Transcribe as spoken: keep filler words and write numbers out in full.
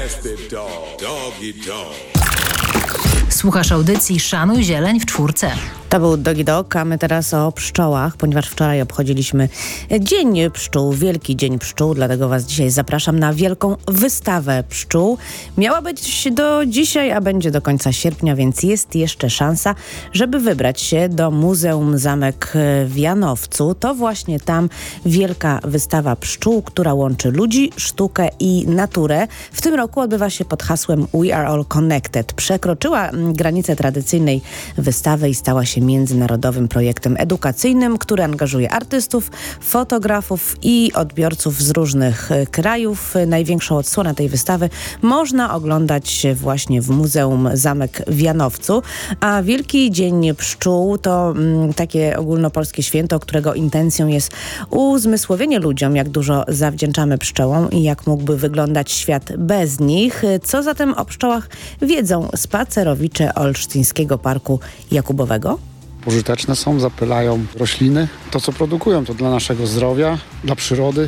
Słuchasz audycji Szanuj Zieleń w czwórce. To był Dogi Dog, a my teraz o pszczołach, ponieważ wczoraj obchodziliśmy Dzień Pszczół, Wielki Dzień Pszczół, dlatego Was dzisiaj zapraszam na wielką wystawę pszczół. Miała być do dzisiaj, a będzie do końca sierpnia, więc jest jeszcze szansa, żeby wybrać się do Muzeum Zamek w Janowcu. To właśnie tam wielka wystawa pszczół, która łączy ludzi, sztukę i naturę. W tym roku odbywa się pod hasłem We Are All Connected. Przekroczyła granicę tradycyjnej wystawy i stała się międzynarodowym projektem edukacyjnym, który angażuje artystów, fotografów i odbiorców z różnych krajów. Największą odsłonę tej wystawy można oglądać właśnie w Muzeum Zamek w Janowcu. A Wielki Dzień Pszczół to mm, takie ogólnopolskie święto, którego intencją jest uzmysłowienie ludziom, jak dużo zawdzięczamy pszczołom i jak mógłby wyglądać świat bez nich. Co zatem o pszczołach wiedzą spacerowicze Olsztyńskiego Parku Jakubowego? Pożyteczne są, zapylają rośliny. To, co produkują, to dla naszego zdrowia, dla przyrody.